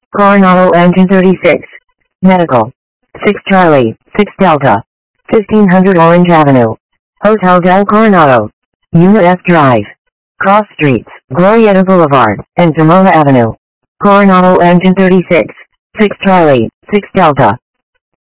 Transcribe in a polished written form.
Coronado Engine 36. Medical. 6 Charlie, 6 Delta. 1500 Orange Avenue. Hotel del Coronado. Unit S Drive. Cross Streets, Glorieta Boulevard, and Pomona Avenue. Coronado Engine 36. 6 Charlie, 6 Delta.